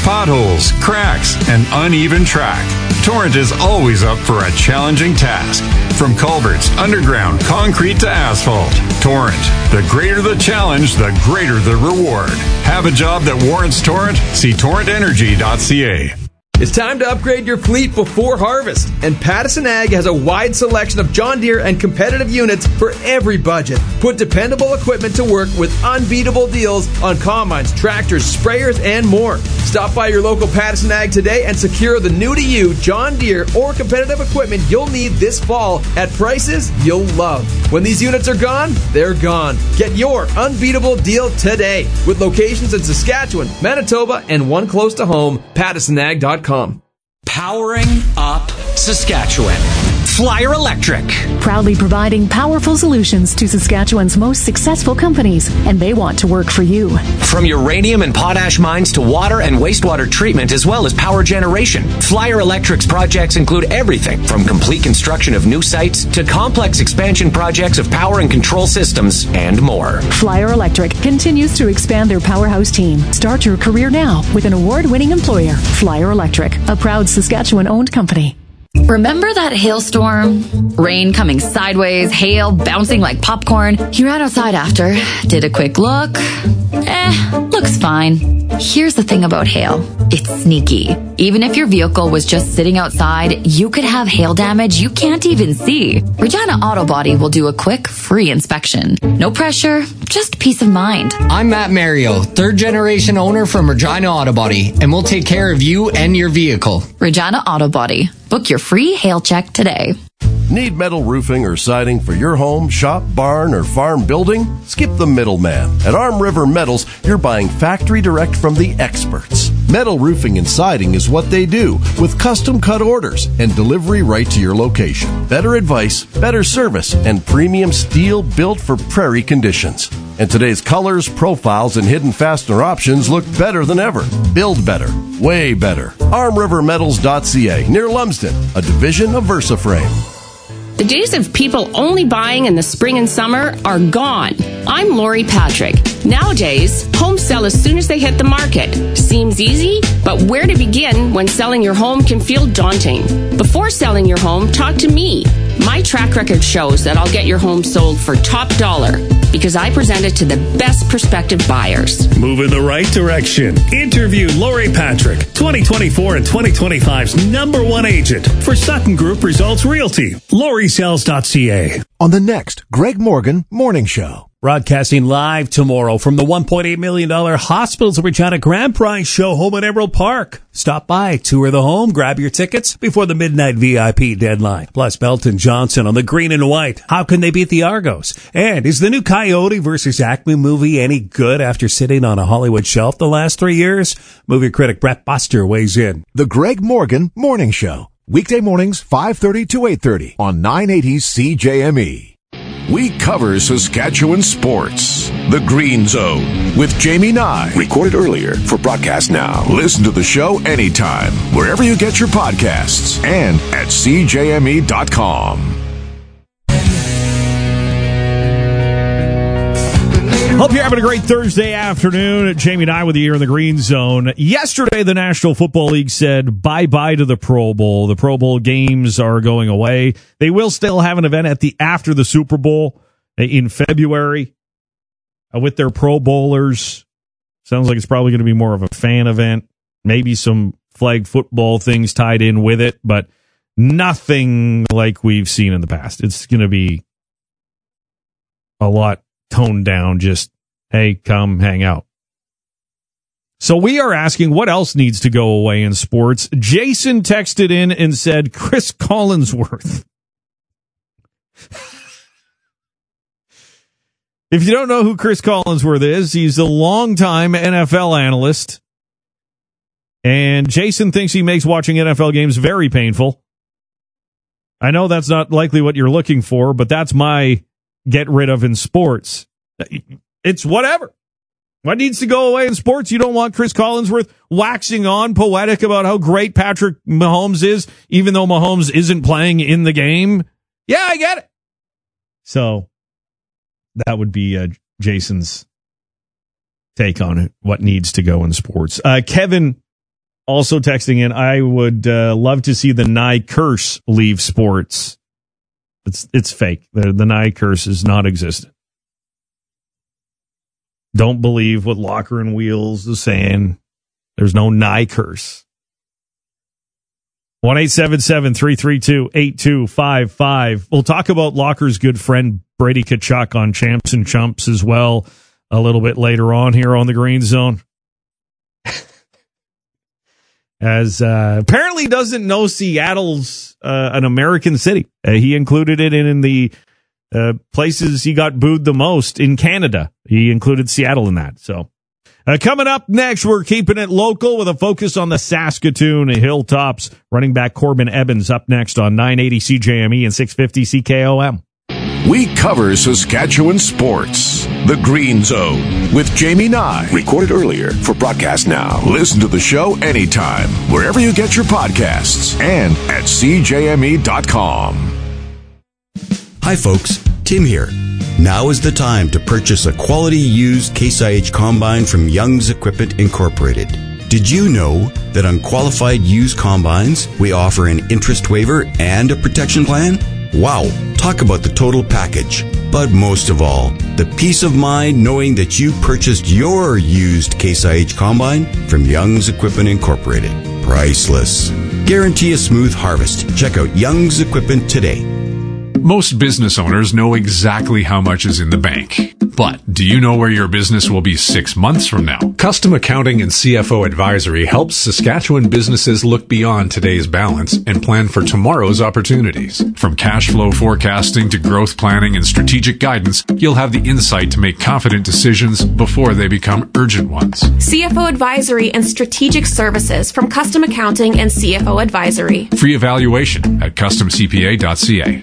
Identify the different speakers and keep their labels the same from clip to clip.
Speaker 1: potholes, cracks, and uneven track. Torrent is always up for a challenging task. From culverts, underground, concrete to asphalt. Torrent. The greater the challenge, the greater the reward. Have a job that warrants Torrent? See torrentenergy.ca.
Speaker 2: It's time to upgrade your fleet before harvest, and Pattison Ag has a wide selection of John Deere and competitive units for every budget. Put dependable equipment to work with unbeatable deals on combines, tractors, sprayers, and more. Stop by your local Pattison Ag today and secure the new-to-you John Deere or competitive equipment you'll need this fall at prices you'll love. When these units are gone, they're gone. Get your unbeatable deal today with locations in Saskatchewan, Manitoba, and one close to home, PattisonAg.com.
Speaker 3: Powering up Saskatchewan. Flyer Electric.
Speaker 4: Proudly providing powerful solutions to Saskatchewan's most successful companies, and they want to work for you.
Speaker 3: From uranium and potash mines to water and wastewater treatment, as well as power generation, Flyer Electric's projects include everything from complete construction of new sites to complex expansion projects of power and control systems and more.
Speaker 4: Flyer Electric continues to expand their powerhouse team. Start your career now with an award-winning employer, Flyer Electric, a proud Saskatchewan-owned company.
Speaker 5: Remember that hailstorm? Rain coming sideways, hail bouncing like popcorn. You ran outside after, did a quick look. Looks fine. Here's the thing about hail. It's sneaky. Even if your vehicle was just sitting outside, you could have hail damage you can't even see. Regina Auto Body will do a quick, free inspection. No pressure, just peace of mind.
Speaker 6: I'm Matt Mario, third-generation owner from Regina Auto Body, and we'll take care of you and your vehicle.
Speaker 5: Regina Auto Body. Book your free hail check today.
Speaker 7: Need metal roofing or siding for your home, shop, barn, or farm building? Skip the middleman. At Arm River Metals, you're buying factory direct from the experts. Metal roofing and siding is what they do, with custom cut orders and delivery right to your location. Better advice, better service, and premium steel built for prairie conditions. And today's colors, profiles, and hidden fastener options look better than ever. Build better. Way better. ArmRiverMetals.ca, near Lumsden, a division of VersaFrame.
Speaker 8: The days of people only buying in the spring and summer are gone. I'm Lori Patrick. Nowadays, homes sell as soon as they hit the market. Seems easy, but where to begin when selling your home can feel daunting? Before selling your home, talk to me. My track record shows that I'll get your home sold for top dollar because I present it to the best prospective buyers.
Speaker 9: Move in the right direction. Interview Lori Patrick, 2024 and 2025's #1 agent for Sutton Group Results Realty. LoriSells.ca.
Speaker 10: On the next Greg Morgan Morning Show.
Speaker 9: Broadcasting live tomorrow from the $1.8 million Hospitals of Regina Grand Prize Show home at Emerald Park. Stop by, tour the home, grab your tickets before the midnight VIP deadline. Plus Belton Johnson on the green and white. How can they beat the Argos? And is the new Coyote versus Acme movie any good after sitting on a Hollywood shelf the last 3 years? Movie critic Brett Buster weighs in.
Speaker 10: The Greg Morgan Morning Show. Weekday mornings, 5:30 to 8:30 on 980 CJME.
Speaker 11: We cover Saskatchewan sports. The Green Zone with Jamie Nye. Recorded earlier for broadcast now. Listen to the show anytime, wherever you get your podcasts, and at CJME.com.
Speaker 12: Hope you're having a great Thursday afternoon. Jamie and I with you here in the Green Zone. Yesterday, the National Football League said bye-bye to the Pro Bowl. The Pro Bowl games are going away. They will still have an event after the Super Bowl in February with their Pro Bowlers. Sounds like it's probably going to be more of a fan event. Maybe some flag football things tied in with it, but nothing like we've seen in the past. It's going to be a lot toned down, just, hey, come hang out. So we are asking what else needs to go away in sports. Jason texted in and said Chris Collinsworth. If you don't know who Chris Collinsworth is, he's a longtime NFL analyst. And Jason thinks he makes watching NFL games very painful. I know that's not likely what you're looking for, but that's my get rid of in sports. It's whatever. What needs to go away in sports? You don't want Chris Collinsworth waxing on poetic about how great Patrick Mahomes is, even though Mahomes isn't playing in the game. Yeah, I get it. So that would be Jason's take on it, what needs to go in sports. Kevin Also texting in, I would love to see the Nye curse leave sports. It's fake. The Nye curse is not existent. Don't believe what Locker and Wheels is saying. There's no Nye curse. 1-877-332-8255. We'll talk about Locker's good friend Brady Tkachuk on Champs and Chumps as well a little bit later on here on the Green Zone. As apparently doesn't know Seattle's an American city. He included it in the places he got booed the most in Canada. He included Seattle in that. So coming up next, we're keeping it local with a focus on the Saskatoon Hilltops. Running back Corbin Ebbins up next on 980 CJME and 650 CKOM.
Speaker 11: We cover Saskatchewan sports. The Green Zone with Jamie Nye. Recorded earlier for broadcast now. Listen to the show anytime, wherever you get your podcasts and at CJME.com.
Speaker 13: Hi folks, Tim here. Now is the time to purchase a quality used Case IH combine from Young's Equipment Incorporated. Did you know that on qualified used combines, we offer an interest waiver and a protection plan? Wow, talk about the total package. But most of all, the peace of mind knowing that you purchased your used Case IH combine from Young's Equipment Incorporated. Priceless. Guarantee a smooth harvest. Check out Young's Equipment today.
Speaker 14: Most business owners know exactly how much is in the bank. But do you know where your business will be 6 months from now? Custom Accounting and CFO Advisory helps Saskatchewan businesses look beyond today's balance and plan for tomorrow's opportunities. From cash flow forecasting to growth planning and strategic guidance, you'll have the insight to make confident decisions before they become urgent ones.
Speaker 15: CFO Advisory and Strategic Services from Custom Accounting and CFO Advisory.
Speaker 14: Free evaluation at customcpa.ca.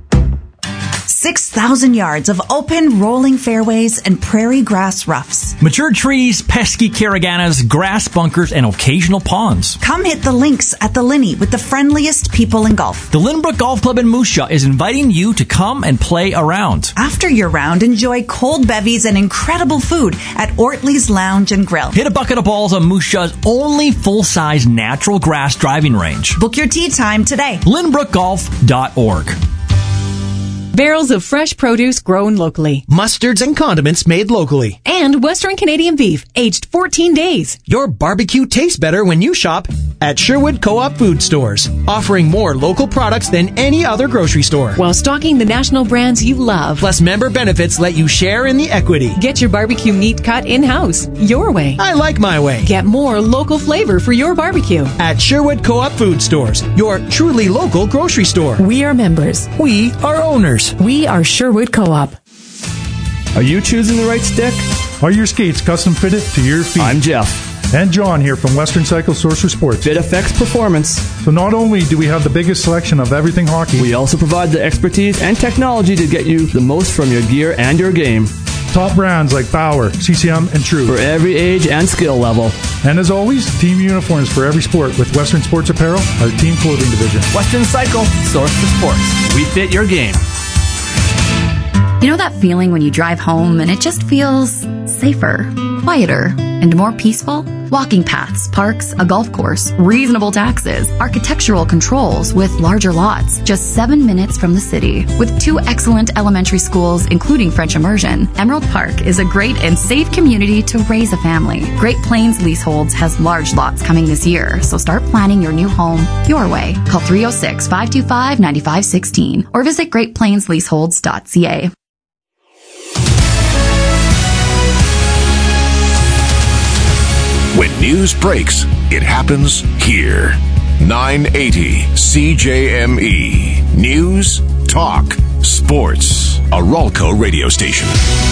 Speaker 16: 6,000 yards of open, rolling fairways and prairie grass roughs.
Speaker 17: Mature trees, pesky caraganas, grass bunkers, and occasional ponds.
Speaker 16: Come hit the links at the Linney with the friendliest people in golf.
Speaker 17: The Lynbrook Golf Club in Moose Jaw is inviting you to come and play around.
Speaker 16: After your round, enjoy cold bevies and incredible food at Ortley's Lounge and Grill.
Speaker 17: Hit a bucket of balls on Moose Jaw's only full-size natural grass driving range.
Speaker 16: Book your tee time today.
Speaker 17: LynbrookGolf.org.
Speaker 4: Barrels of fresh produce grown locally.
Speaker 18: Mustards and condiments made locally.
Speaker 4: And Western Canadian beef, aged 14 days.
Speaker 18: Your barbecue tastes better when you shop at Sherwood Co-op Food Stores, offering more local products than any other grocery store.
Speaker 4: While stocking the national brands you love.
Speaker 18: Plus member benefits let you share in the equity.
Speaker 4: Get your barbecue meat cut in-house, your way.
Speaker 18: I like my way.
Speaker 4: Get more local flavor for your barbecue.
Speaker 18: At Sherwood Co-op Food Stores, your truly local grocery store.
Speaker 4: We are members.
Speaker 18: We are owners.
Speaker 4: We are Sherwood Co-op.
Speaker 19: Are you choosing the right stick?
Speaker 20: Are your skates custom fitted to your feet?
Speaker 19: I'm Jeff.
Speaker 20: And John here from Western Cycle Sorcerer Sports.
Speaker 19: Fit affects performance.
Speaker 20: So not only do we have the biggest selection of everything hockey,
Speaker 19: we also provide the expertise and technology to get you the most from your gear and your game.
Speaker 20: Top brands like Bauer, CCM, and True.
Speaker 19: For every age and skill level.
Speaker 20: And as always, team uniforms for every sport with Western Sports Apparel, our team clothing division.
Speaker 19: Western Cycle, source for sports. We fit your game.
Speaker 5: You know that feeling when you drive home and it just feels safer, quieter, and more peaceful? Walking paths, parks, a golf course, reasonable taxes, architectural controls with larger lots, just 7 minutes from the city. With 2 excellent elementary schools, including French immersion, Emerald Park is a great and safe community to raise a family. Great Plains Leaseholds has large lots coming this year, so start planning your new home your way. Call 306-525-9516 or visit greatplainsleaseholds.ca.
Speaker 11: When news breaks, it happens here. 980 CJME. News, talk, sports. A Ralco radio station.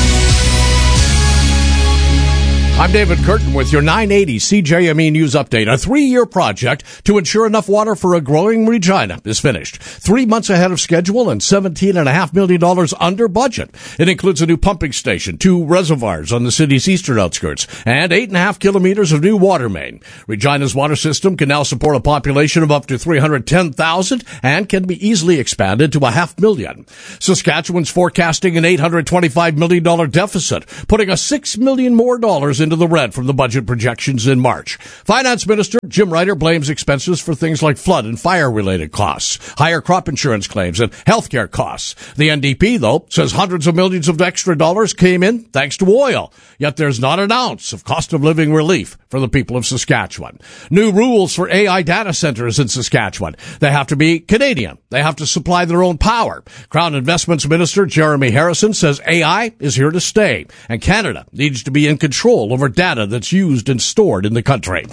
Speaker 7: I'm David Curtin with your 980 CJME News Update. A 3-year project to ensure enough water for a growing Regina is finished. 3 months ahead of schedule and $17.5 million under budget. It includes a new pumping station, 2 reservoirs on the city's eastern outskirts, and 8.5 kilometers of new water main. Regina's water system can now support a population of up to 310,000 and can be easily expanded to 500,000. Saskatchewan's forecasting an $825 million deficit, putting $6 million more
Speaker 21: into the red from the budget projections in March. Finance Minister Jim Ryder blames expenses for things like flood and fire-related costs, higher crop insurance claims, and healthcare costs. The NDP, though, says hundreds of millions of extra dollars came in thanks to oil. Yet there's not an ounce of cost of living relief for the people of Saskatchewan. New rules for AI data centers in Saskatchewan. They have to be Canadian. They have to supply their own power. Crown Investments Minister Jeremy Harrison says AI is here to stay, and Canada needs to be in control over data that's used and stored in the country.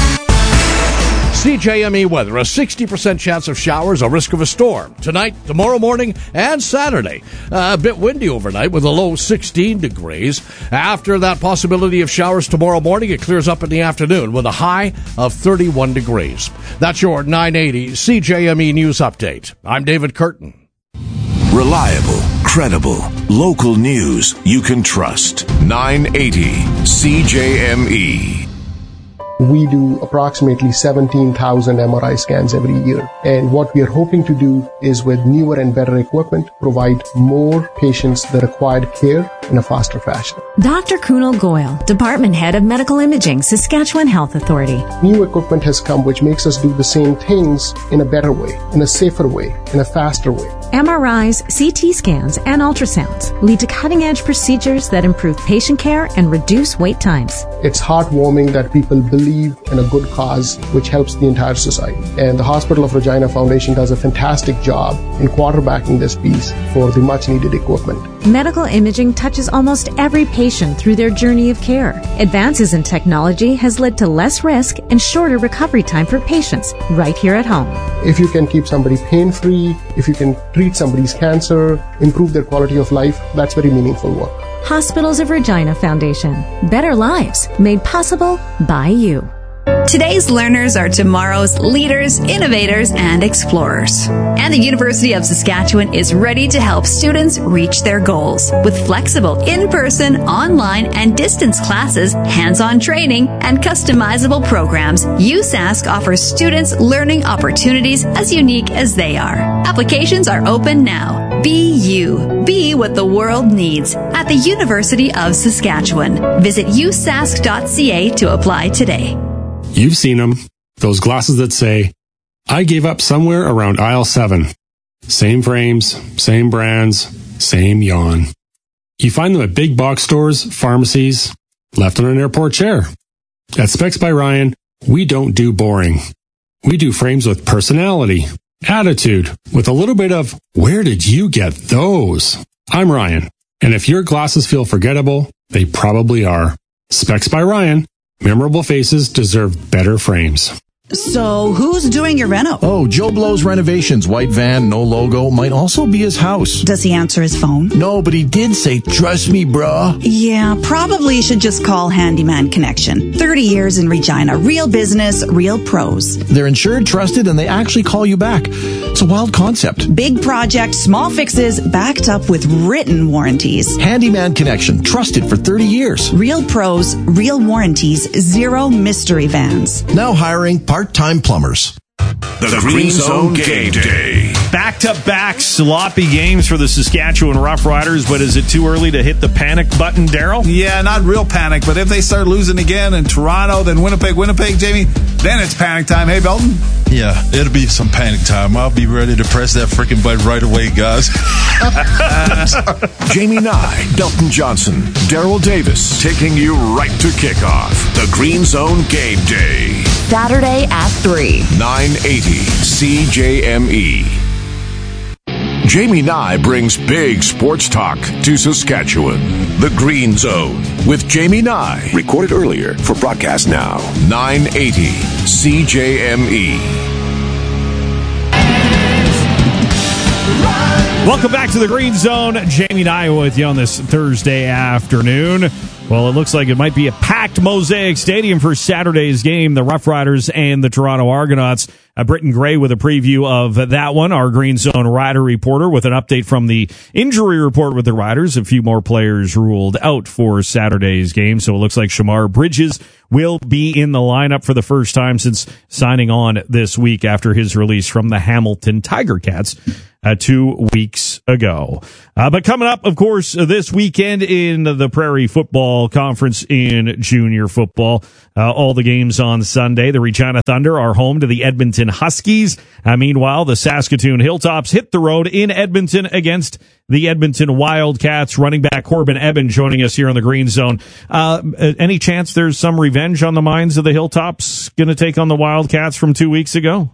Speaker 21: CJME weather, a 60% chance of showers, a risk of a storm. Tonight, tomorrow morning, and Saturday. A bit windy overnight with a low 16 degrees. After that possibility of showers tomorrow morning, it clears up in the afternoon with a high of 31 degrees. That's your 980 CJME News Update. I'm David Curtin.
Speaker 11: Reliable, credible, local news you can trust. 980 CJME.
Speaker 22: We do approximately 17,000 MRI scans every year. And what we are hoping to do is, with newer and better equipment, provide more patients the required care in a faster fashion.
Speaker 23: Dr. Kunal Goyal, Department Head of Medical Imaging, Saskatchewan Health Authority.
Speaker 22: New equipment has come which makes us do the same things in a better way, in a safer way, in a faster way.
Speaker 23: MRIs, CT scans, and ultrasounds lead to cutting-edge procedures that improve patient care and reduce wait times.
Speaker 22: It's heartwarming that people believe in a good cause which helps the entire society. And the Hospital of Regina Foundation does a fantastic job in quarterbacking this piece for the much-needed equipment.
Speaker 23: Medical imaging touches almost every patient through their journey of care. Advances in technology has led to less risk and shorter recovery time for patients right here at home.
Speaker 22: If you can keep somebody pain-free, if you can treat somebody's cancer, improve their quality of life, that's very meaningful work.
Speaker 23: Hospitals of Regina Foundation. Better lives made possible by you.
Speaker 24: Today's learners are tomorrow's leaders, innovators, and explorers. And the University of Saskatchewan is ready to help students reach their goals. With flexible in-person, online, and distance classes, hands-on training, and customizable programs, USask offers students learning opportunities as unique as they are. Applications are open now. Be you. Be what the world needs at the University of Saskatchewan. Visit usask.ca to apply today.
Speaker 25: You've seen them. Those glasses that say, I gave up somewhere around aisle 7. Same frames, same brands, same yawn. You find them at big box stores, pharmacies, left on an airport chair. At Specs by Ryan, we don't do boring. We do frames with personality, attitude, with a little bit of, where did you get those? I'm Ryan, and if your glasses feel forgettable, they probably are. Specs by Ryan. Memorable faces deserve better frames.
Speaker 26: So, who's doing your reno?
Speaker 27: Oh, Joe Blow's Renovations. White van, no logo. Might also be his house.
Speaker 26: Does he answer his phone?
Speaker 27: No, but he did say, trust me, bruh.
Speaker 26: Yeah, probably you should just call Handyman Connection. 30 years in Regina. Real business, real pros.
Speaker 27: They're insured, trusted, and they actually call you back. It's a wild concept.
Speaker 26: Big project, small fixes, backed up with written warranties.
Speaker 27: Handyman Connection. Trusted for 30 years.
Speaker 26: Real pros, real warranties, zero mystery vans.
Speaker 27: Now hiring part-time plumbers.
Speaker 11: The Green Zone Game Day.
Speaker 12: Back-to-back sloppy games for the Saskatchewan Roughriders, but is it too early to hit the panic button, Daryl?
Speaker 28: Yeah, not real panic, but if they start losing again in Toronto, then Winnipeg, Jamie, then it's panic time. Hey, Belton?
Speaker 29: Yeah, it'll be some panic time. I'll be ready to press that freaking button right away, guys.
Speaker 11: Jamie Nye, Belton Johnson, Daryl Davis, taking you right to kickoff. The Green Zone Game Day.
Speaker 5: Saturday at 3.
Speaker 11: 980 CJME. Jamie Nye brings big sports talk to Saskatchewan. The Green Zone with Jamie Nye.
Speaker 30: Recorded earlier for broadcast now.
Speaker 11: 980 CJME.
Speaker 12: Welcome back to the Green Zone. Jamie Nye with you on this Thursday afternoon. Well, it looks like it might be a packed Mosaic Stadium for Saturday's game, the Roughriders and the Toronto Argonauts. Britton Gray with a preview of that one, our Green Zone Rider reporter with an update from the injury report with the Riders. A few more players ruled out for Saturday's game, so it looks like Shamar Bridges will be in the lineup for the first time since signing on this week after his release from the Hamilton Tiger Cats 2 weeks ago. But coming up, of course, this weekend in the Prairie Football Conference in junior football, all the games on Sunday. The Regina Thunder are home to the Edmonton Huskies. Meanwhile, the Saskatoon Hilltops hit the road in Edmonton against the Edmonton Wildcats. Running back Corbin Eben joining us here on the Green Zone. Any chance there's some revenge on the minds of the Hilltops going to take on the Wildcats from 2 weeks ago?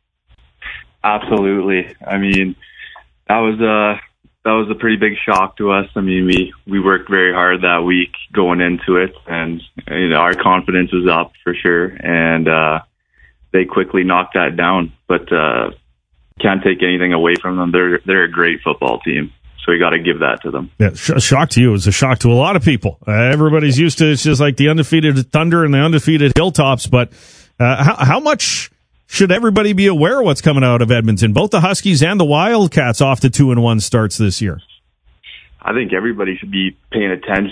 Speaker 1: Absolutely. I mean, that was a pretty big shock to us. I mean, we worked very hard that week going into it, and our confidence was up for sure. And they quickly knocked that down. But can't take anything away from them. They're a great football team. So we got to give that to them.
Speaker 12: Yeah, a shock to you. It was a shock to a lot of people. Everybody's used to it's just like the undefeated Thunder and the undefeated Hilltops. But how much should everybody be aware of what's coming out of Edmonton? Both the Huskies and the Wildcats off to 2-1 starts this year.
Speaker 1: I think everybody should be paying attention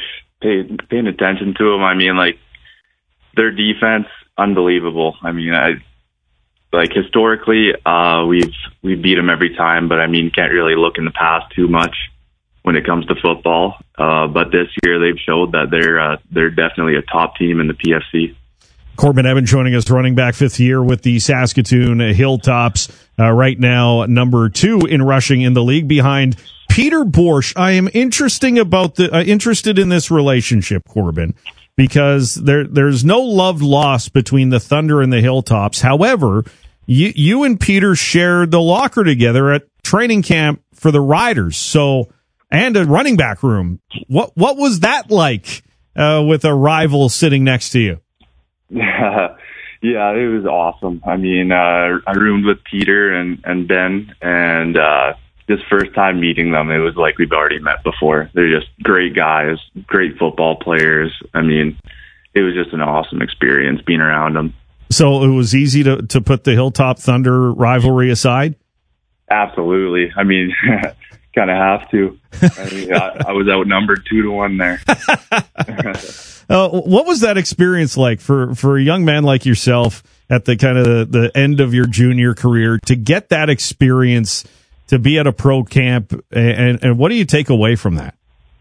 Speaker 1: to them. I mean, like, their defense, unbelievable. I mean, historically, we've beat them every time, but I mean, can't really look in the past too much when it comes to football. But this year, they've showed that they're definitely a top team in the PFC.
Speaker 12: Corbin Eben joining us, running back, 5th year with the Saskatoon Hilltops. Right now, number 2 in rushing in the league behind Peter Borsch. I am interested in this relationship, Corbin, because there's no love lost between the Thunder and the Hilltops. However, you and Peter shared the locker together at training camp for the Riders, and a running back room. What was that like with a rival sitting next to you?
Speaker 1: Yeah, it was awesome. I mean, I roomed with Peter and Ben, and this first time meeting them, it was like we've already met before. They're just great guys, great football players. I mean, it was just an awesome experience being around them.
Speaker 12: So it was easy to put the Hilltop Thunder rivalry aside?
Speaker 1: Absolutely. I mean, kind of have to. I mean, I was outnumbered 2-1 there.
Speaker 12: What was that experience like for a young man like yourself at the kind of the end of your junior career to get that experience, to be at a pro camp, and what do you take away from that?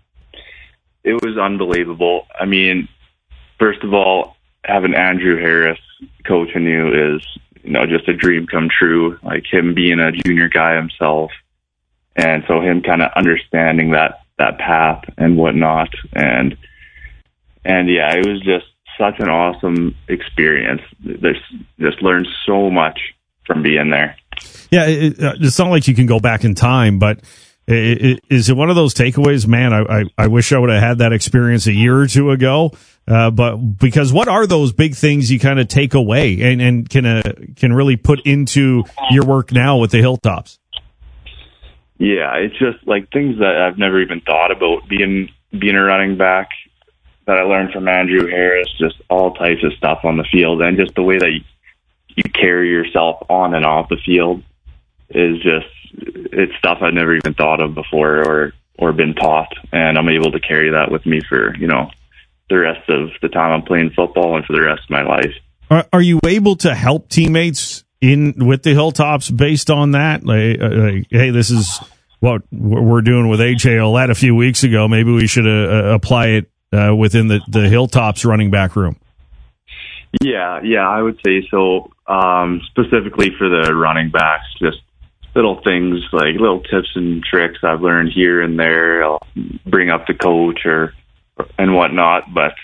Speaker 1: It was unbelievable. I mean, first of all, having Andrew Harris coaching you is, just a dream come true. Like, him being a junior guy himself, and so him kind of understanding that path and whatnot, and yeah, it was just such an awesome experience. Just learned so much from being there.
Speaker 12: Yeah, it's not like you can go back in time, but is it one of those takeaways? Man, I wish I would have had that experience a year or two ago. But because what are those big things you kind of take away and can really put into your work now with the Hilltops?
Speaker 1: Yeah, it's just like things that I've never even thought about being a running back that I learned from Andrew Harris, just all types of stuff on the field, and just the way that you carry yourself on and off the field is it's stuff I've never even thought of before or been taught, and I'm able to carry that with me for, the rest of the time I'm playing football and for the rest of my life.
Speaker 12: Are you able to help teammates with the Hilltops based on that? Like, hey, this is what we're doing with AJ Olette a few weeks ago. Maybe we should apply it within the Hilltops running back room.
Speaker 1: Yeah, I would say so. Specifically for the running backs, just little things like little tips and tricks I've learned here and there. I'll bring up the coach and whatnot. But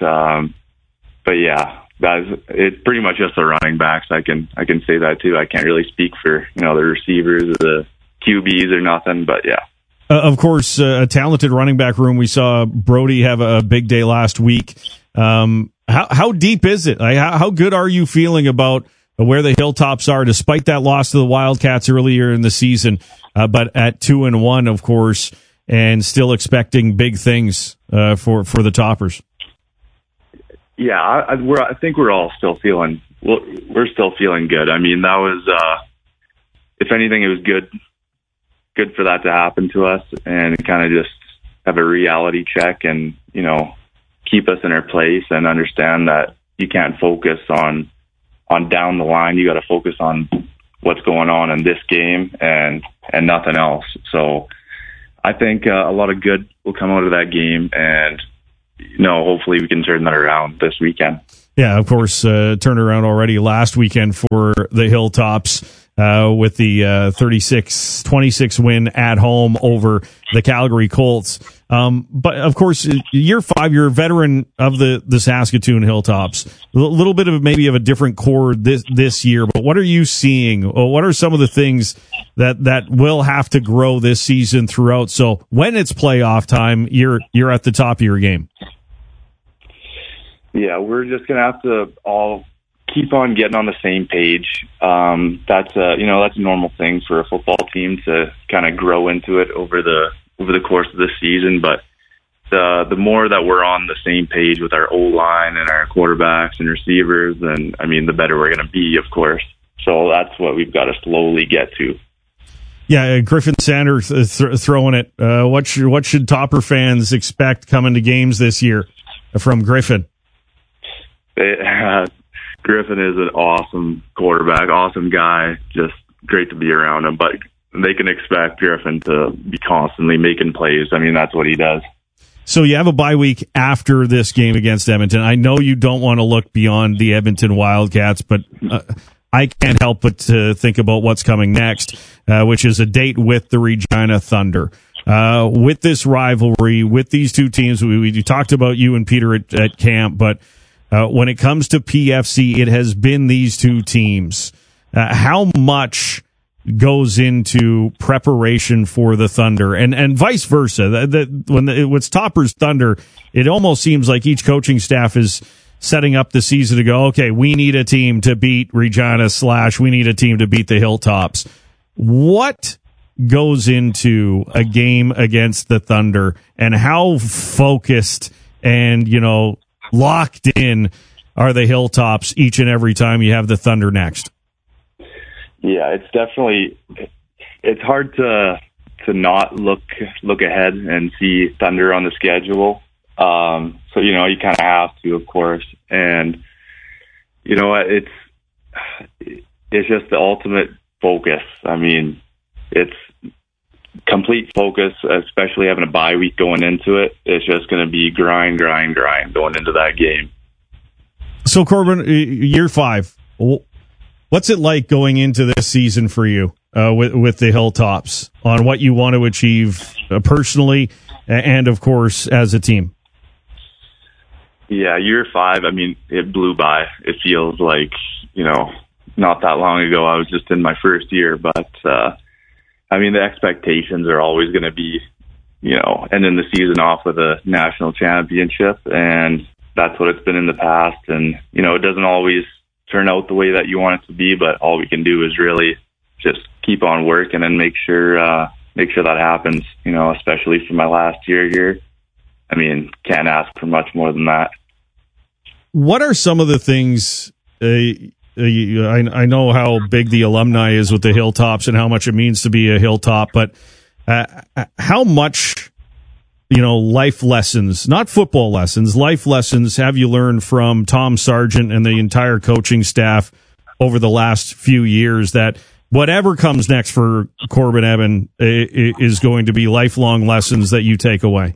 Speaker 1: yeah, it's pretty much just the running backs. I can say that too. I can't really speak for the receivers or the QBs or nothing. But yeah.
Speaker 12: Of course, a talented running back room. We saw Brody have a big day last week. How deep is it? Like, how good are you feeling about where the Hilltops are, despite that loss to the Wildcats earlier in the season, but at 2-1, of course, and still expecting big things for the Toppers?
Speaker 1: Yeah, I think we're all still feeling. We're still feeling good. I mean, that was, if anything, it was good for that to happen to us and kind of just have a reality check and, keep us in our place and understand that, focus on down the line. You got to focus on what's going on in this game and nothing else. So I think a lot of good will come out of that game, and hopefully we can turn that around this weekend.
Speaker 12: Yeah, of course, turned around already last weekend for the Hilltops with the 36-26 win at home over the Calgary Colts. But, of course, year 5, you're a veteran of the Saskatoon Hilltops. A little bit of maybe of a different core this year, but what are you seeing? What are some of the things that will have to grow this season throughout? So when it's playoff time, you're at the top of your game.
Speaker 1: Yeah, we're just going to have to all keep on getting on the same page. That's a normal thing for a football team to kind of grow into it over the course of the season. But the more that we're on the same page with our O-line and our quarterbacks and receivers, then, the better we're going to be, of course. So that's what we've got to slowly get to.
Speaker 12: Yeah, Griffin Sanders throwing it. What should Topper fans expect coming to games this year from Griffin?
Speaker 1: Griffin is an awesome quarterback, awesome guy, just great to be around him. But they can expect Griffin to be constantly making plays. That's what he does.
Speaker 12: So you have a bye week after this game against Edmonton. I know you don't want to look beyond the Edmonton Wildcats, but I can't help but to think about what's coming next, which is a date with the Regina Thunder. With this rivalry, with these two teams, we talked about you and Peter at camp, but when it comes to PFC, it has been these two teams. How much goes into preparation for the Thunder and vice versa? When it's Topper's Thunder, it almost seems like each coaching staff is setting up the season to go, okay, we need a team to beat Regina / we need a team to beat the Hilltops. What goes into a game against the Thunder, and how focused and, locked in are the Hilltops each and every time you have the Thunder next?
Speaker 1: Yeah, it's hard to not look ahead and see Thunder on the schedule. So you kind of have to, of course, and it's just the ultimate focus. It's complete focus, especially having a bye week going into it. It's just going to be grind going into that game.
Speaker 12: So, Corbin, year 5, what's it like going into this season for you with the Hilltops on what you want to achieve personally and, of course, as a team?
Speaker 1: Yeah, year 5, it blew by. It feels like, not that long ago. I was just in my first year, but the expectations are always going to be, ending the season off with a national championship, and that's what it's been in the past. And, it doesn't always turn out the way that you want it to be, but all we can do is really just keep on working and make sure that happens, especially for my last year here. Can't ask for much more than that.
Speaker 12: What are some of the things, I know how big the alumni is with the Hilltops and how much it means to be a Hilltop, but how much, life lessons, not football lessons, life lessons have you learned from Tom Sargent and the entire coaching staff over the last few years that whatever comes next for Corbin Evan is going to be lifelong lessons that you take away?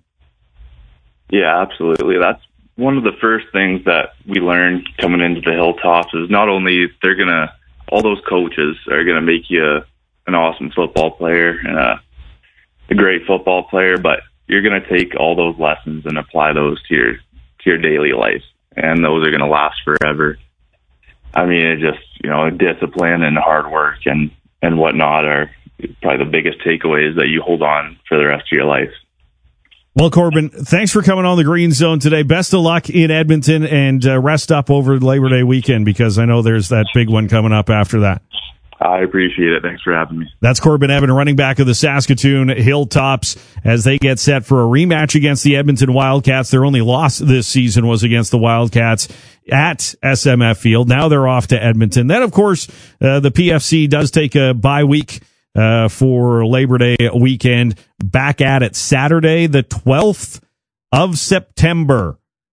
Speaker 12: Yeah, absolutely. That's one of the first things that we learned coming into the Hilltops is not only all those coaches are going to make you an awesome football player and a great football player, but you're going to take all those lessons and apply those to your daily life, and those are going to last forever. It just, discipline and hard work and whatnot are probably the biggest takeaways that you hold on for the rest of your life. Well, Corbin, thanks for coming on the Green Zone today. Best of luck in Edmonton, and rest up over Labor Day weekend, because I know there's that big one coming up after that. I appreciate it. Thanks for having me. That's Corbin Evan, running back of the Saskatoon Hilltops, as they get set for a rematch against the Edmonton Wildcats. Their only loss this season was against the Wildcats at SMF Field. Now they're off to Edmonton. Then, of course, the PFC does take a bye week for Labor Day weekend. Back at it Saturday, the 12th of September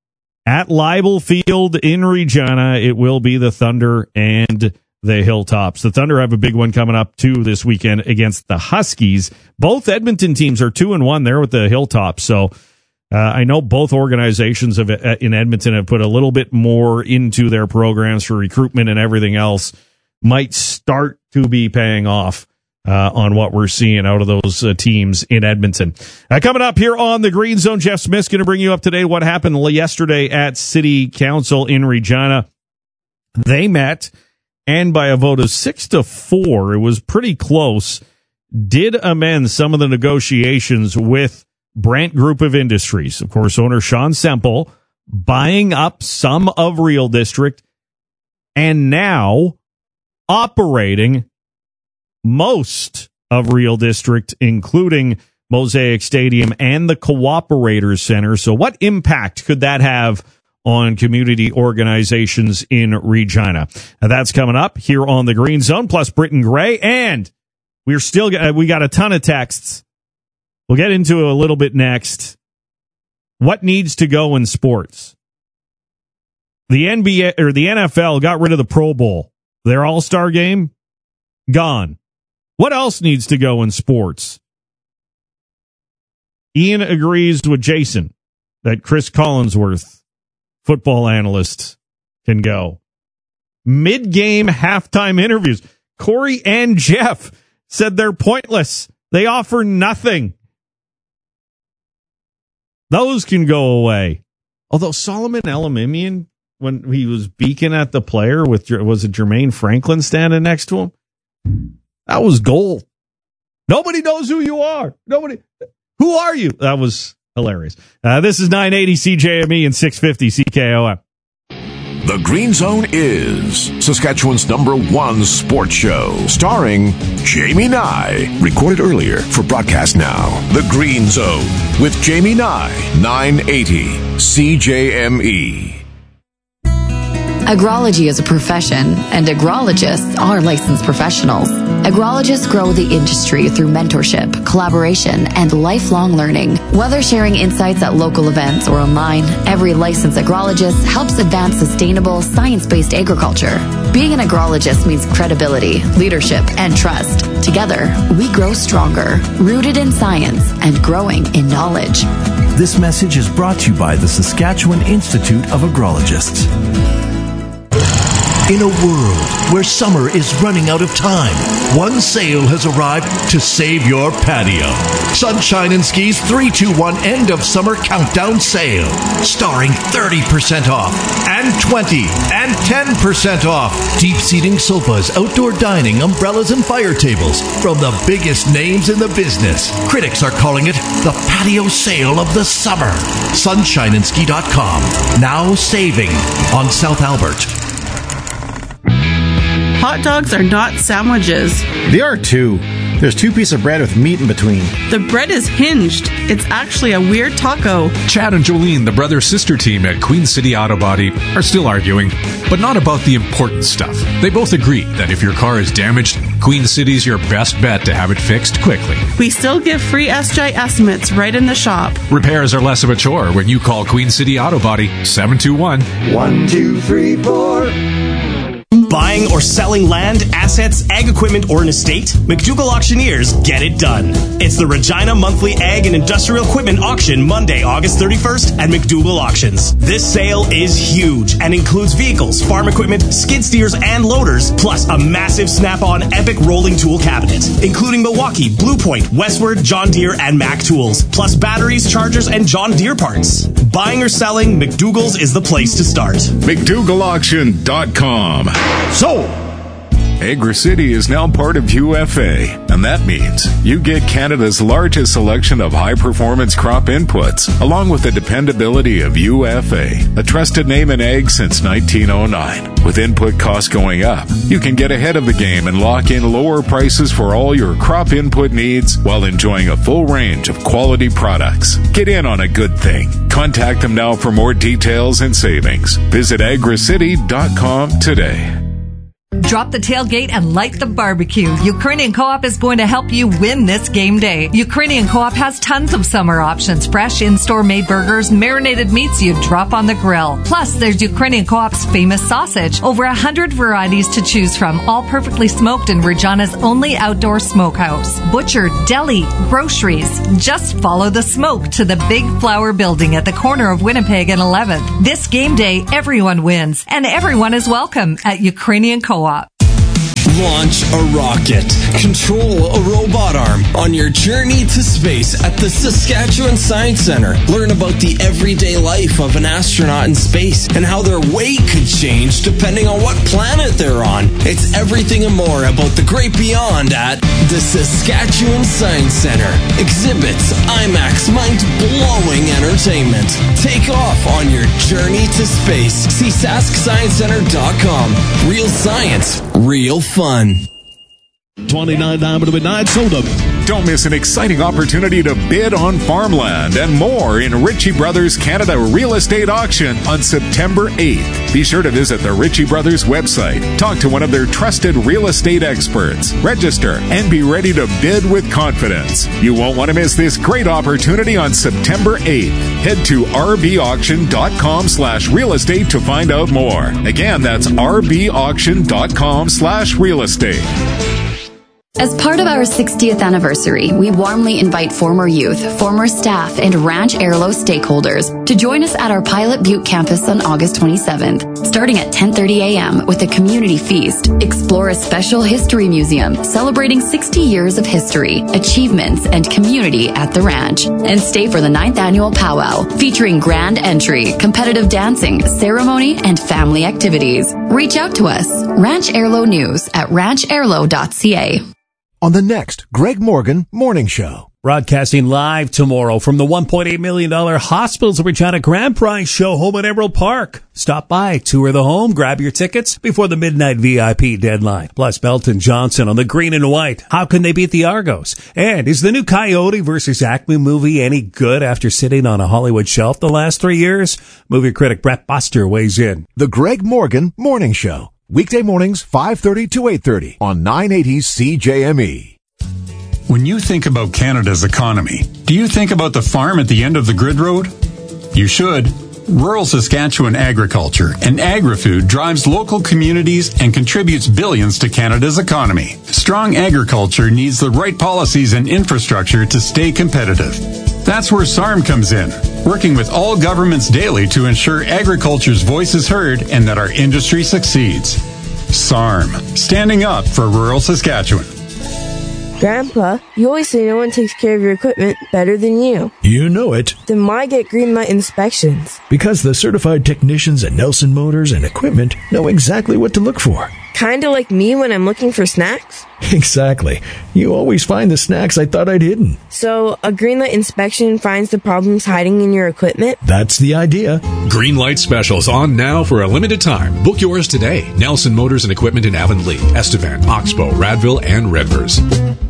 Speaker 12: At Leibel Field in Regina, it will be the Thunder and the Hilltops. The Thunder have a big one coming up, too, this weekend against the Huskies. Both Edmonton teams are 2-1 there with the Hilltops. So I know both organizations in Edmonton have put a little bit more into their programs for recruitment and everything else. Might start to be paying off on what we're seeing out of those teams in Edmonton. Coming up here on the Green Zone, Jeff Smith's going to bring you up to date what happened yesterday at City Council in Regina. They met, and by a vote of 6-4, it was pretty close, did amend some of the negotiations with Brandt Group of Industries. Of course, owner Sean Semple buying up some of Real District and now operating most of Real District, including Mosaic Stadium and the Cooperators Center. So what impact could that have on community organizations in Regina? Now, that's coming up here on the Green Zone, plus Britton Gray. And we got a ton of texts. We'll get into it a little bit next. What needs to go in sports? The NBA or the NFL got rid of the Pro Bowl. Their All-Star game, gone. What else needs to go in sports? Ian agrees with Jason that Chris Collinsworth, football analyst, can go. Mid-game halftime interviews. Corey and Jeff said they're pointless. They offer nothing. Those can go away. Although Solomon Elimimian, when he was beaking at the player with, was it Jermaine Franklin standing next to him? That was gold. Nobody knows who you are. Who are you? That was hilarious. This is 980 CJME and 650 CKOM.
Speaker 11: The Green Zone is Saskatchewan's #1 sports show, starring Jamie Nye. Recorded earlier for broadcast now. The Green Zone with Jamie Nye, 980 CJME.
Speaker 5: Agrology is a profession, and agrologists are licensed professionals. Agrologists grow the industry through mentorship, collaboration, and lifelong learning. Whether sharing insights at local events or online, every licensed agrologist helps advance sustainable, science-based agriculture. Being an agrologist means credibility, leadership, and trust. Together, we grow stronger, rooted in science and growing in knowledge.
Speaker 2: This message is brought to you by the Saskatchewan Institute of Agrologists. In a world where summer is running out of time, one sale has arrived to save your patio. Sunshine and Ski's 3-2-1 end of summer countdown sale, starring 30% off and 20 and 10% off. Deep seating sofas, outdoor dining, umbrellas, and fire tables from the biggest names in the business. Critics are calling it the patio sale of the summer. SunshineandSki.com. Now saving on South Albert.
Speaker 3: Hot dogs are not sandwiches.
Speaker 6: They are too. There's 2 pieces of bread with meat in between.
Speaker 3: The bread is hinged. It's actually a weird taco.
Speaker 8: Chad and Jolene, the brother-sister team at Queen City Auto Body, are still arguing, but not about the important stuff. They both agree that if your car is damaged, Queen City's your best bet to have it fixed quickly.
Speaker 3: We still give free SJ estimates right in the shop.
Speaker 8: Repairs are less of a chore when you call Queen City Auto Body 721-1234.
Speaker 9: Buying or selling land, assets, ag equipment, or an estate? McDougall Auctioneers get it done. It's the Regina Monthly Ag and Industrial Equipment Auction Monday, August 31st at McDougall Auctions. This sale is huge and includes vehicles, farm equipment, skid steers, and loaders, plus a massive snap-on epic rolling tool cabinet, including Milwaukee, Blue Point, Westward, John Deere, and Mac tools, plus batteries, chargers, and John Deere parts. Buying or selling, McDougall's is the place to start.
Speaker 11: McDougallAuction.com.
Speaker 9: So,
Speaker 11: AgriCity is now part of UFA, and that means you get Canada's largest selection of high-performance crop inputs, along with the dependability of UFA, a trusted name in ag since 1909. With input costs going up, you can get ahead of the game and lock in lower prices for all your crop input needs while enjoying a full range of quality products. Get in on a good thing. Contact them now for more details and savings. Visit agricity.com today.
Speaker 4: Drop the tailgate and light the barbecue. Ukrainian Co-op is going to help you win this game day. Ukrainian Co-op has tons of summer options. Fresh in-store made burgers, marinated meats you drop on the grill. Plus, there's Ukrainian Co-op's famous sausage. Over 100 varieties to choose from, all perfectly smoked in Regina's only outdoor smokehouse. Butcher, deli, groceries. Just follow the smoke to the Big Flower Building at the corner of Winnipeg and 11th. This game day, everyone wins, and everyone is welcome at Ukrainian Co-op.
Speaker 10: Launch a rocket. Control a robot arm on your journey to space at the Saskatchewan Science Centre. Learn about the everyday life of an astronaut in space and how their weight could change depending on what planet they're on. It's everything and more about the great beyond at the Saskatchewan Science Centre. Exhibits, IMAX, mind-blowing entertainment. Take off on your journey to space. See SaskScienceCenter.com. Real science, real fun.
Speaker 13: $29 to midnight sold up.
Speaker 14: Don't miss an exciting opportunity to bid on farmland and more in Ritchie Brothers Canada Real Estate Auction on September 8th. Be sure to visit the Ritchie Brothers website. Talk to one of their trusted real estate experts. Register and be ready to bid with confidence. You won't want to miss this great opportunity on September 8th. Head to rbauction.com/real estate to find out more. Again, that's rbauction.com/real estate.
Speaker 5: As part of our 60th anniversary, we warmly invite former youth, former staff, and Ranch Airlo stakeholders to join us at our Pilot Butte campus on August 27th, starting at 10:30 a.m. with a community feast. Explore a special history museum celebrating 60 years of history, achievements, and community at the ranch. And stay for the 9th annual powwow, featuring grand entry, competitive dancing, ceremony, and family activities. Reach out to us, Ranch Airlo News at ranchairlo.ca.
Speaker 2: On the next Greg Morgan Morning Show.
Speaker 12: Broadcasting live tomorrow from the $1.8 million Hospitals of Regina Grand Prize Show home at Emerald Park. Stop by, tour the home, grab your tickets before the midnight VIP deadline. Plus Belton Johnson on the green and white. How can they beat the Argos? And is the new Coyote versus Acme movie any good after sitting on a Hollywood shelf the last 3 years? Movie critic Brett Buster weighs in.
Speaker 2: The Greg Morgan Morning Show. Weekday mornings, 5:30 to 8:30 on 980 CJME.
Speaker 15: When you think about Canada's economy, do you think about the farm at the end of the grid road? You should. Rural Saskatchewan agriculture and agri-food drives local communities and contributes billions to Canada's economy. Strong agriculture needs the right policies and infrastructure to stay competitive. That's where SARM comes in, working with all governments daily to ensure agriculture's voice is heard and that our industry succeeds. SARM, standing up for rural Saskatchewan.
Speaker 16: Grandpa, you always say no one takes care of your equipment better than you.
Speaker 17: You know it.
Speaker 16: Then why get Greenlight inspections?
Speaker 17: Because the certified technicians at Nelson Motors and Equipment know exactly what to look for.
Speaker 16: Kinda like me when I'm looking for snacks?
Speaker 17: Exactly. You always find the snacks I thought I'd hidden.
Speaker 16: So, a Greenlight inspection finds the problems hiding in your equipment?
Speaker 17: That's the idea.
Speaker 8: Greenlight specials on now for a limited time. Book yours today. Nelson Motors and Equipment in Avonlea, Estevan, Oxbow, Radville, and Redvers.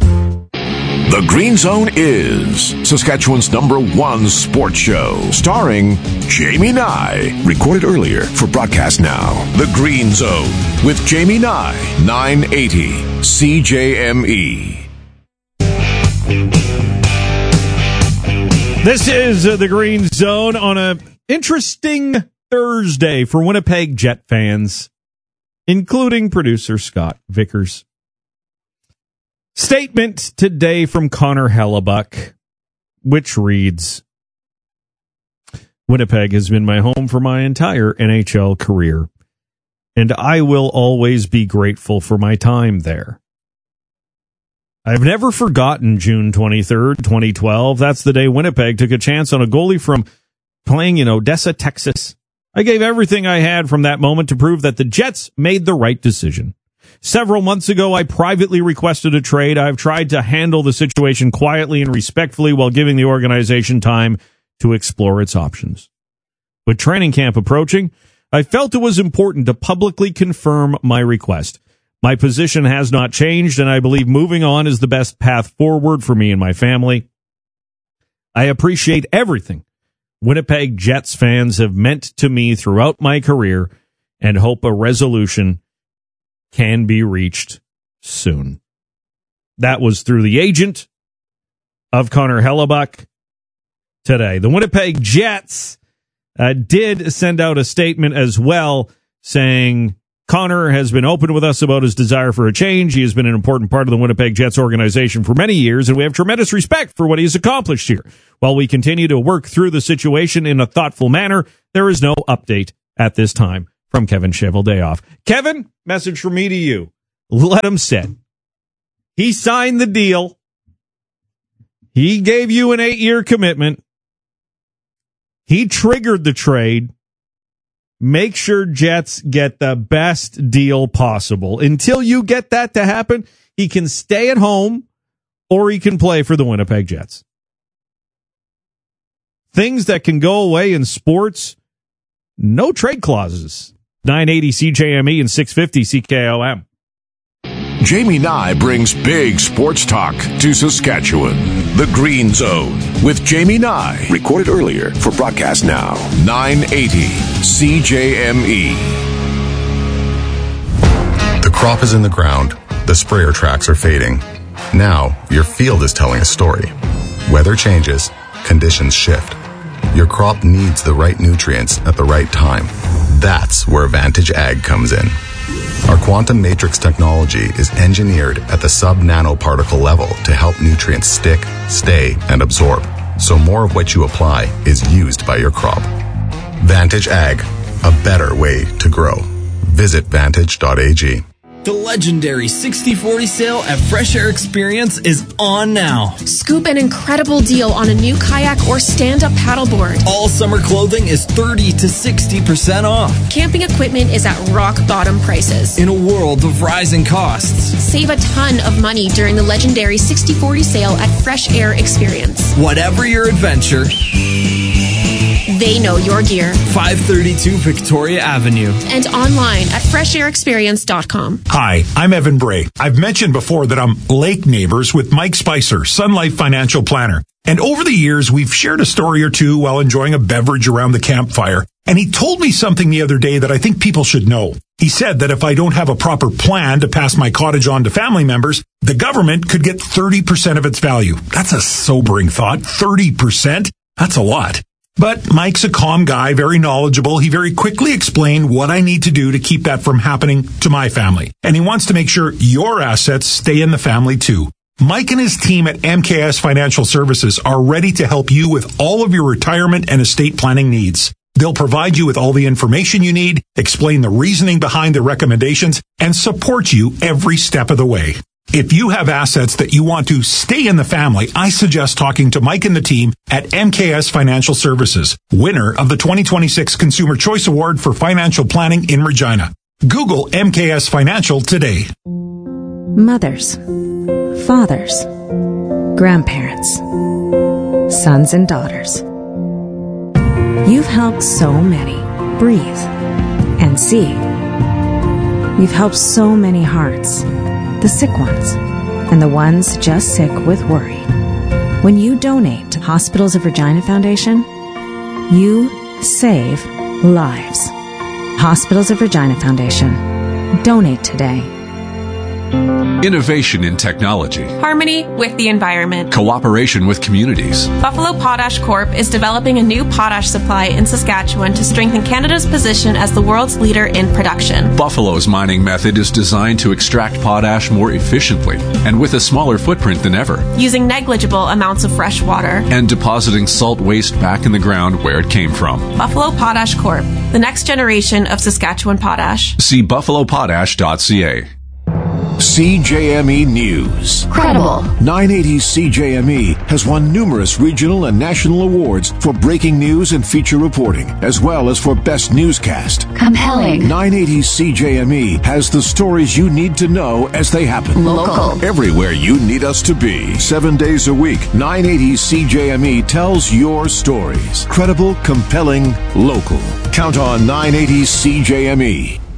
Speaker 11: The Green Zone is Saskatchewan's #1 sports show, starring Jamie Nye. Recorded earlier for broadcast now. The Green Zone with Jamie Nye, 980 CJME.
Speaker 12: This is the Green Zone on an interesting Thursday for Winnipeg Jet fans, including producer Scott Vickers. Statement today from Connor Hellebuck, which reads, Winnipeg has been my home for my entire NHL career, and I will always be grateful for my time there. I've never forgotten June 23rd, 2012. That's the day Winnipeg took a chance on a goalie from playing in Odessa, Texas. I gave everything I had from that moment to prove that the Jets made the right decision. Several months ago, I privately requested a trade. I've tried to handle the situation quietly and respectfully while giving the organization time to explore its options. With training camp approaching, I felt it was important to publicly confirm my request. My position has not changed, and I believe moving on is the best path forward for me and my family. I appreciate everything Winnipeg Jets fans have meant to me throughout my career and hope a resolution can be reached soon. That was through the agent of Connor Hellebuyck today. The Winnipeg Jets did send out a statement as well saying Connor has been open with us about his desire for a change. He has been an important part of the Winnipeg Jets organization for many years, and we have tremendous respect for what he has accomplished here. While we continue to work through the situation in a thoughtful manner, there is no update at this time from Kevin Cheveldayoff. Kevin, message from me to you. Let him sit. He signed the deal. He gave you an 8-year commitment. He triggered the trade. Make sure Jets get the best deal possible. Until you get that to happen, he can stay at home or he can play for the Winnipeg Jets. Things that can go away in sports, no trade clauses. 980 CJME and 650 CKOM.
Speaker 11: Jamie Nye brings big sports talk to Saskatchewan. The Green Zone with Jamie Nye. Recorded earlier for broadcast now. 980 CJME.
Speaker 7: The crop is in the ground. The sprayer tracks are fading. Now, your field is telling a story. Weather changes. Conditions shift. Your crop needs the right nutrients at the right time. That's where Vantage Ag comes in. Our quantum matrix technology is engineered at the sub-nanoparticle level to help nutrients stick, stay, and absorb, so more of what you apply is used by your crop. Vantage Ag, a better way to grow. Visit vantage.ag.
Speaker 10: The legendary 60/40 sale at Fresh Air Experience is on now.
Speaker 13: Scoop an incredible deal on a new kayak or stand-up paddleboard.
Speaker 10: All summer clothing is 30 to 60% off.
Speaker 13: Camping equipment is at rock-bottom prices.
Speaker 10: In a world of rising costs,
Speaker 13: save a ton of money during the legendary 60/40 sale at Fresh Air Experience.
Speaker 10: Whatever your adventure,
Speaker 13: they know your gear.
Speaker 10: 532 Victoria Avenue.
Speaker 13: And online at freshairexperience.com.
Speaker 18: Hi, I'm Evan Bray. I've mentioned before that I'm lake neighbors with Mike Spicer, Sun Life Financial Planner. And over the years, we've shared a story or two while enjoying a beverage around the campfire. And he told me something the other day that I think people should know. He said that if I don't have a proper plan to pass my cottage on to family members, the government could get 30% of its value. That's a sobering thought. 30%? That's a lot. But Mike's a calm guy, very knowledgeable. He very quickly explained what I need to do to keep that from happening to my family. And he wants to make sure your assets stay in the family too. Mike and his team at MKS Financial Services are ready to help you with all of your retirement and estate planning needs. They'll provide you with all the information you need, explain the reasoning behind the recommendations, and support you every step of the way. If you have assets that you want to stay in the family, I suggest talking to Mike and the team at MKS Financial Services, winner of the 2026 Consumer Choice Award for Financial Planning in Regina. Google MKS Financial today.
Speaker 19: Mothers, fathers, grandparents, sons and daughters. You've helped so many breathe and see. You've helped so many hearts. The sick ones, and the ones just sick with worry. When you donate to Hospitals of Regina Foundation, you save lives. Hospitals of Regina Foundation. Donate today.
Speaker 8: Innovation in technology.
Speaker 13: Harmony with the environment.
Speaker 8: Cooperation with communities.
Speaker 13: Buffalo Potash Corp is developing a new potash supply in Saskatchewan to strengthen Canada's position as the world's leader in production.
Speaker 8: Buffalo's mining method is designed to extract potash more efficiently and with a smaller footprint than ever.
Speaker 13: Using negligible amounts of fresh water.
Speaker 8: And depositing salt waste back in the ground where it came from.
Speaker 13: Buffalo Potash Corp, the next generation of Saskatchewan potash.
Speaker 8: See buffalopotash.ca.
Speaker 11: CJME News.
Speaker 5: Credible.
Speaker 11: 980 CJME has won numerous regional and national awards for breaking news and feature reporting, as well as for best newscast.
Speaker 5: Compelling.
Speaker 11: 980 CJME has the stories you need to know as they happen.
Speaker 5: Local.
Speaker 11: Everywhere you need us to be. 7 days a week, 980 CJME tells your stories. Credible, compelling, local. Count on 980 CJME.